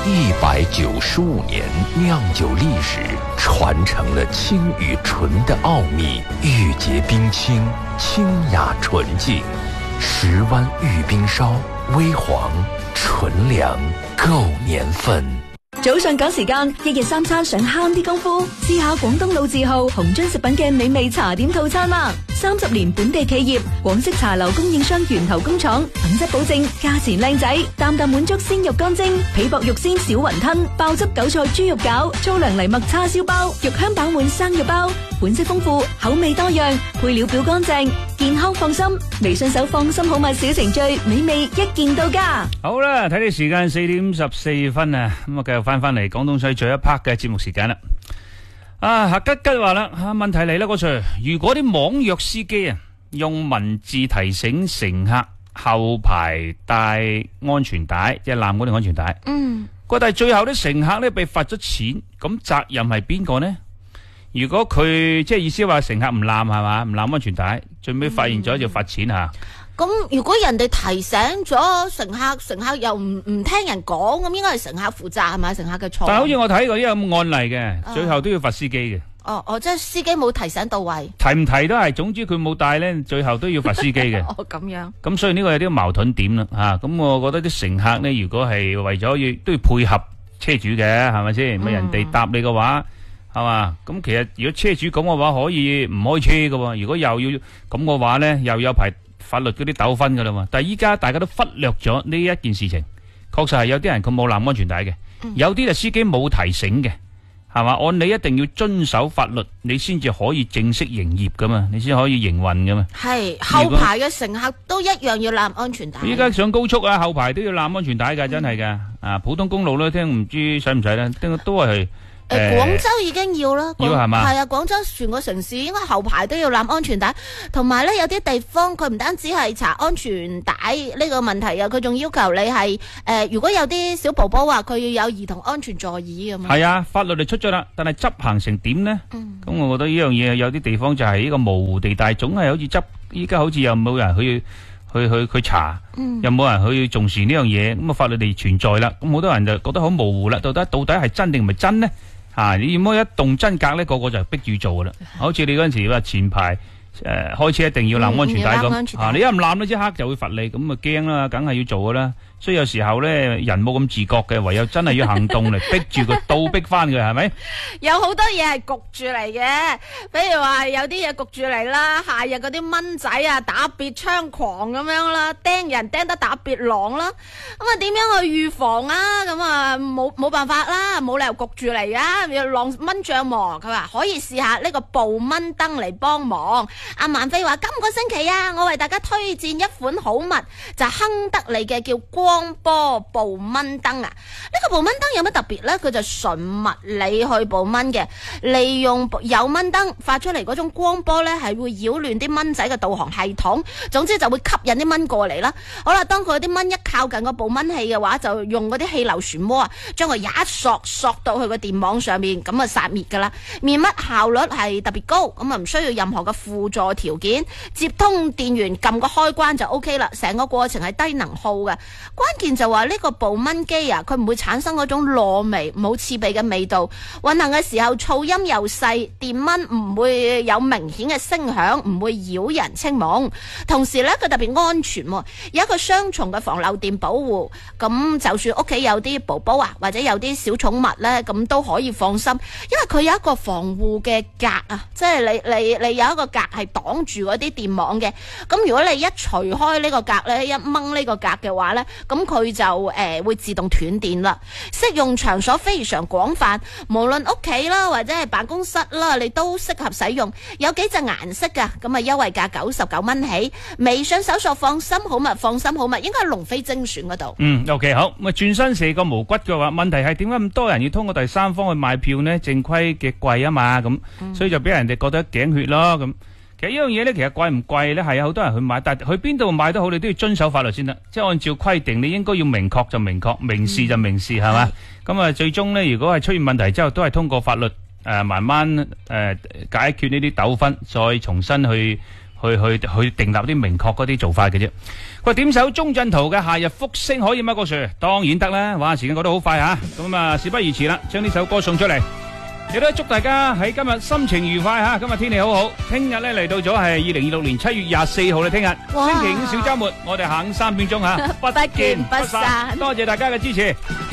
195年酿酒历史，传承了清与纯的奥秘，玉洁冰清，清雅纯净。10湾玉冰燒，微黃純糧，夠年份。 早上趕時間，一日三餐想慳啲功夫，試下廣東老字號紅津食品嘅美味茶點套餐啦。30年本地企業，廣式茶樓供應商源頭工廠，品質保證，價錢靚仔，啖啖滿足鮮肉乾蒸，皮薄肉鮮小雲吞，爆汁韭菜豬肉餃，粗糧藜麥叉燒包，肉香飽滿生肉包，款式豐富，口味多樣，配料表乾淨，健康放心。微信搜放心好物小程序，美味一件到家。 好啦，睇你時間4點14分啊，咁啊繼續翻嚟廣東西最後一 part 嘅節目時間啦。啊，吉吉話啦，問題嚟啦，嗰 Sir， 如果啲網約司機啊用文字提醒乘客後排帶安全帶，即係攬嗰條安全帶，但係最後啲乘客咧被罰咗錢，咁責任係邊個呢？如果佢即係意思話乘客唔攬係嘛，唔攬安全帶，最尾發現咗就罰錢吓。 咁如果人哋提醒咗乘客又唔聽人講，咁應該係乘客負責係咪？乘客嘅錯。 但係好似我睇過呢個咁案例嘅，最後都要罰司機嘅。 即係司機冇提醒到位。 提唔提都係，總之佢冇帶咧，最後都要罰司機嘅。 咁樣。咁所以呢個有啲矛盾點啦吓。咁我覺得啲乘客咧，如果係為咗都要配合車主嘅，係咪先？人哋答你嘅話。係嘛？咁其實如果車主咁嘅話，可以唔開車嘅。如果又要咁嘅話咧，又有排法律嗰啲糾紛噶啦嘛。但係依家大家都忽略咗呢一件事情，確實係有啲人佢冇攬安全帶嘅，有啲係司機冇提醒嘅，係嘛？按理一定要遵守法律，你先至可以正式營業噶嘛，你先可以營運噶嘛。 係後排嘅乘客都一樣要攬安全帶。 依家上高速啊，後排都要攬安全帶噶，真係噶。啊，普通公路咧，聽唔知使唔使咧，都係。 廣州已經要啦， 要係嘛？ 係啊，廣州全個城市應該後排都要攬安全帶，同埋咧有啲地方佢唔單止係查安全帶呢個問題啊，佢仲要求你係如果有啲小寶寶話佢要有兒童安全座椅咁樣。係啊，法律就出咗啦，但係執行成點呢？咁我覺得呢樣嘢有啲地方就係呢個模糊地帶，總係好似依家好似又冇人去查，又冇人去重視呢樣嘢，咁啊法律地存在啦，咁好多人就覺得好模糊啦，到底係真定唔係真呢？你要麼一動真格咧，個個就逼住做噶啦。好似你嗰陣時話前排開車一定要攬安全帶咁，你一唔攬咧，即刻就會罰你，咁啊驚啦，梗係要做噶啦。所以有時候咧，人冇咁自覺嘅，唯有真係要行動嚟逼住佢，倒逼翻佢，係咪？ 有好多嘢係焗住嚟嘅，比如話有啲嘢焗住嚟啦，夏日嗰啲蚊仔啊，特別猖狂咁樣啦，叮人叮得特別狼啦，咁啊點樣去預防啊？咁啊冇辦法啦，冇理由焗住嚟啊，要浪蚊帳幕。佢話可以試下呢個捕蚊燈嚟幫忙。阿萬飛話今個星期啊，我為大家推薦一款好物，就亨得利嘅叫光波捕蚊燈啊！呢個捕蚊燈有乜特別呢？佢就純物理去捕蚊嘅，利用有蚊燈發出嚟嗰種光波呢，係會擾亂啲蚊仔嘅導航系統，總之就會吸引啲蚊過嚟啦。好啦，當佢啲蚊一靠近個捕蚊器嘅話，就用嗰啲氣流旋渦啊，將佢一索到去個電網上面，咁啊殺滅噶啦。滅蚊效率係特別高，咁啊唔需要任何嘅輔助條件，接通電源撳個開關就 OK 啦。成個過程係低能耗嘅。關鍵就話呢個捕蚊機啊，佢唔會產生嗰種糯味冇刺鼻嘅味道，運行嘅時候噪音又細，電蚊唔會有明顯嘅聲響，唔會擾人清夢。同時呢，佢特別安全，有一個雙重嘅防漏電保護，咁就算屋企有啲寶寶啊，或者有啲小寵物呢，咁都可以放心，因為佢有一個防護嘅格啊，即係你有一個格係擋住嗰啲電網嘅。咁如果你一除開呢個格呢，一掹呢個格嘅話呢，咁佢就會自動斷電啦。適用場所非常廣泛，無論屋企啦或者係辦公室啦，你都適合使用。有幾隻顏色噶，咁啊優惠價99蚊起。微信搜索放心好物，放心好物應該係龍飛精選嗰度。 OK 好。咁啊轉身射個無骨嘅話，問題係點解咁多人要通過第三方去買票呢？正規嘅貴啊嘛，咁所以就俾人哋覺得頸血咯咁。其實呢樣嘢咧，其實貴唔貴咧，係有好多人去買，但係去邊度買都好，你都要遵守法律先得。即係按照規定，你應該要明確就明確，明示就明示，係嘛？咁啊，最終咧，如果係出現問題之後，都係通過法律慢慢解決呢啲糾紛，再重新去訂立啲明確嗰啲做法嘅啫。佢點首鐘鎮濤嘅《夏日福星》可以嗎？郭 Sir 當然得啦，哇！時間過得好快吓，咁啊事不宜遲啦，將呢首歌送出嚟。亦都祝大家喺今日心情愉快吓，今日天氣好好。聽日咧嚟到咗係2026年7月24號啦，聽日星期五小周末，我哋下午3點鐘吓，不見不散。多謝大家嘅支持。